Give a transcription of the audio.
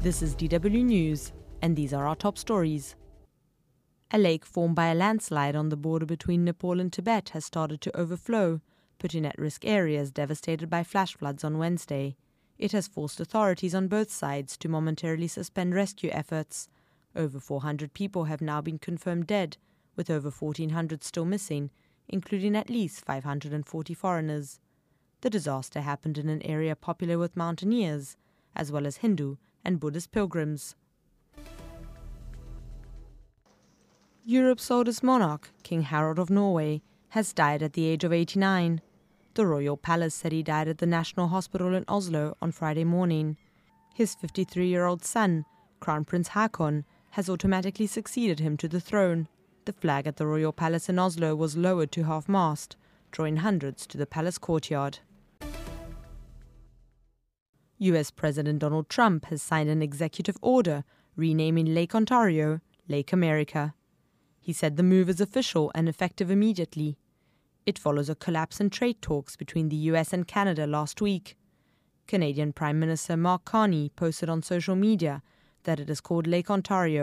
This is DW News, and these are our top stories. A lake formed by a landslide on the border between Nepal and Tibet has started to overflow, putting at risk areas devastated by flash floods on Wednesday. It has forced authorities on both sides to momentarily suspend rescue efforts. Over 400 people have now been confirmed dead, with over 1,400 still missing, including at least 540 foreigners. The disaster happened in an area popular with mountaineers, as well as Hindu and Buddhist pilgrims. Europe's oldest monarch, King Harald of Norway, has died at the age of 89. The royal palace said he died at the National Hospital in Oslo on Friday morning. His 53-year-old son, Crown Prince Haakon, has automatically succeeded him to the throne. The flag at the royal palace in Oslo was lowered to half-mast, drawing hundreds to the palace courtyard. US President Donald Trump has signed an executive order renaming Lake Ontario Lake America. He said the move is official and effective immediately. It follows a collapse in trade talks between the US and Canada last week. Canadian Prime Minister Mark Carney posted on social media that it is called Lake Ontario